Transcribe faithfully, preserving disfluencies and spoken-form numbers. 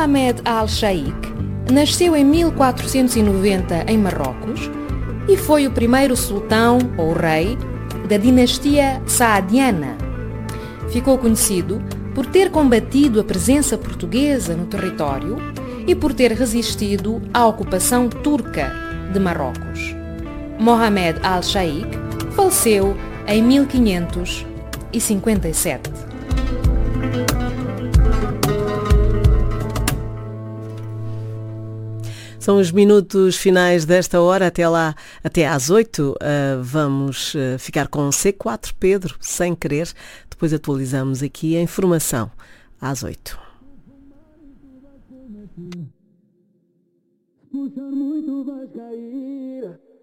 Mohamed Al-Sheikh nasceu em mil quatrocentos e noventa em Marrocos e foi o primeiro sultão ou rei da dinastia saadiana. Ficou conhecido por ter combatido a presença portuguesa no território e por ter resistido à ocupação turca de Marrocos. Mohamed Al-Sheikh faleceu em mil quinhentos e cinquenta e sete. São os minutos finais desta hora. Até lá, até às oito, uh, vamos uh, ficar com C quatro Pedro, Sem Querer. Depois atualizamos aqui a informação às oito. Puxar muito vais cair.